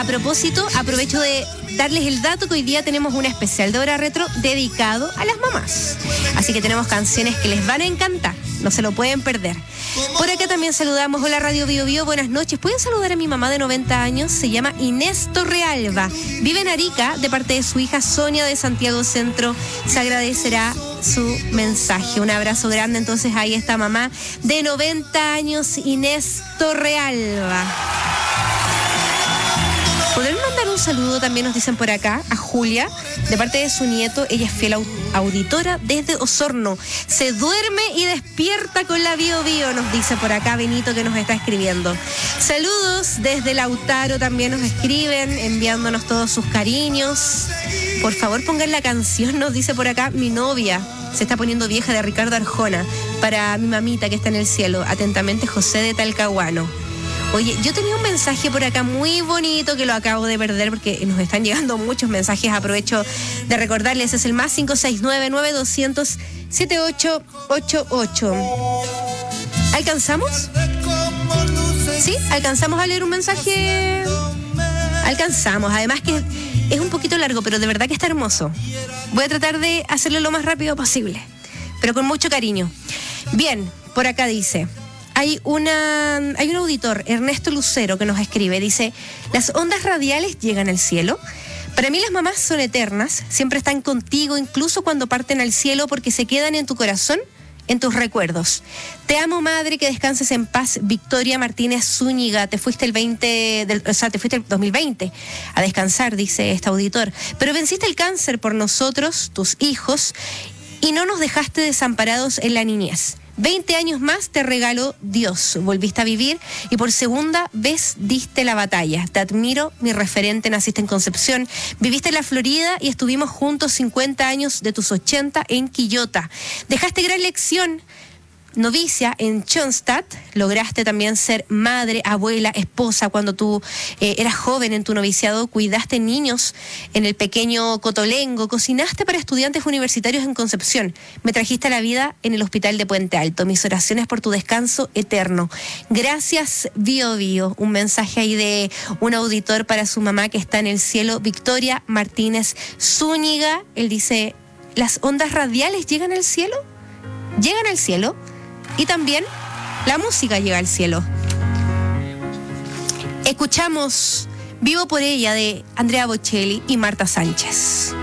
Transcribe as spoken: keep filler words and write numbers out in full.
A propósito, aprovecho de darles el dato que hoy día tenemos un especial de Hora Retro dedicado a las mamás. Así que tenemos canciones que les van a encantar, no se lo pueden perder. Por acá también saludamos, hola Radio Bio Bio, buenas noches. ¿Pueden saludar a mi mamá de noventa años? Se llama Inés Torrealba. Vive en Arica, de parte de su hija Sonia de Santiago Centro. Se agradecerá su mensaje. Un abrazo grande entonces ahí está mamá de noventa años, Inés Torrealba. ¿Podrían mandar un saludo también, nos dicen por acá, a Julia, de parte de su nieto? Ella es fiel auditora desde Osorno. Se duerme y despierta con la Bio Bio, nos dice por acá Benito, que nos está escribiendo. Saludos desde Lautaro, también nos escriben, enviándonos todos sus cariños. Por favor, pongan la canción, nos dice por acá mi novia. Se está poniendo vieja, de Ricardo Arjona, para mi mamita que está en el cielo. Atentamente, José de Talcahuano. Oye, yo tenía un mensaje por acá muy bonito que lo acabo de perder porque nos están llegando muchos mensajes. Aprovecho de recordarles, es el más cinco seis nueve, nueve dos cero cero, siete ocho ocho ocho. ¿Alcanzamos? ¿Sí? ¿Alcanzamos a leer un mensaje? Alcanzamos. Además que es un poquito largo, pero de verdad que está hermoso. Voy a tratar de hacerlo lo más rápido posible, pero con mucho cariño. Bien, por acá dice... Hay, una, hay un auditor, Ernesto Lucero, que nos escribe, dice, ¿las ondas radiales llegan al cielo? Para mí las mamás son eternas, siempre están contigo, incluso cuando parten al cielo, porque se quedan en tu corazón, en tus recuerdos. Te amo, madre, que descanses en paz. Victoria Martínez Zúñiga, te fuiste el veinte, del, o sea, te fuiste el dos mil veinte a descansar, dice este auditor, pero venciste el cáncer por nosotros, tus hijos, y no nos dejaste desamparados en la niñez. veinte años más te regaló Dios. Volviste a vivir y por segunda vez diste la batalla. Te admiro, mi referente. Naciste en Concepción, viviste en la Florida y estuvimos juntos cincuenta años de tus ochenta en Quillota. Dejaste gran lección. Novicia en Schoenstatt, lograste también ser madre, abuela, esposa cuando tú eh, eras joven en tu noviciado, cuidaste niños en el pequeño Cotolengo, cocinaste para estudiantes universitarios en Concepción, me trajiste a la vida en el hospital de Puente Alto, mis oraciones por tu descanso eterno. Gracias, Bio Bio. Un mensaje ahí de un auditor para su mamá que está en el cielo, Victoria Martínez Zúñiga. Él dice, ¿las ondas radiales llegan al cielo? ¿Llegan al cielo? Y también la música llega al cielo. Escuchamos Vivo por ella de Andrea Bocelli y Marta Sánchez.